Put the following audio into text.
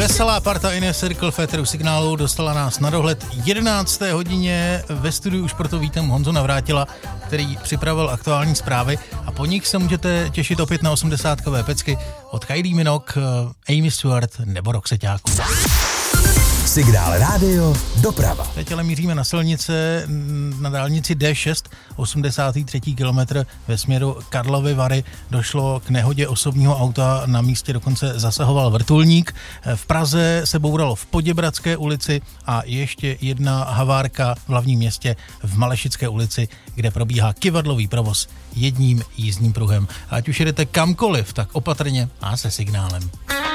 Veselá parta Inner Circle Féteru Signálu dostala nás na dohled 11. hodině. Ve studiu už proto vítám Honzu Navrátila, který připravil aktuální zprávy a po nich se můžete těšit opět na 80kové pecky od Kylie Minogue, Amy Stewart nebo Roxeťáků. Signál rádio doprava. Teď ale míříme na silnice, na dálnici D6, 83. kilometr ve směru Karlovy Vary. Došlo k nehodě osobního auta, na místě dokonce zasahoval vrtulník. V Praze se bouralo v Poděbradské ulici a ještě jedna havárka v hlavním městě v Malešické ulici, kde probíhá kyvadlový provoz jedním jízdním pruhem. Ať už jedete kamkoliv, tak opatrně a se signálem.